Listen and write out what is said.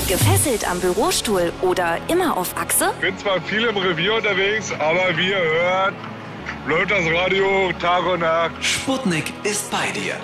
Gefesselt am Bürostuhl oder immer auf Achse? Bin zwar viel im Revier unterwegs, aber wie ihr hört, läuft das Radio Tag und Nacht. Sputnik ist bei dir.